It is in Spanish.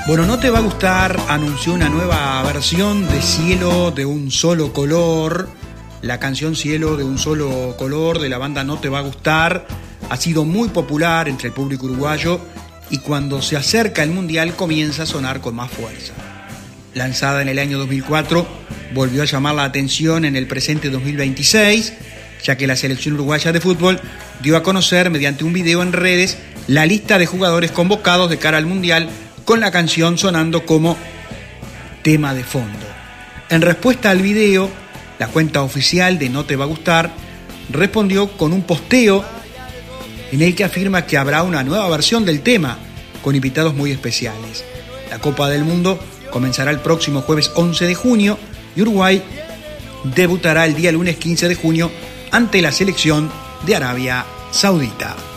Bueno, No Te Va a Gustar anunció una nueva versión de Cielo de un Solo Color. La canción Cielo de un Solo Color de la banda No Te Va a Gustar ha sido muy popular entre el público uruguayo y cuando se acerca el Mundial comienza a sonar con más fuerza. Lanzada en el año 2004, volvió a llamar la atención en el presente 2026, ya que la selección uruguaya de fútbol dio a conocer mediante un video en redes la lista de jugadores convocados de cara al Mundial, con la canción sonando como tema de fondo. En respuesta al video, la cuenta oficial de No Te Va a Gustar respondió con un posteo en el que afirma que habrá una nueva versión del tema con invitados muy especiales. La Copa del Mundo comenzará el próximo jueves 11 de junio y Uruguay debutará el día lunes 15 de junio ante la selección de Arabia Saudita.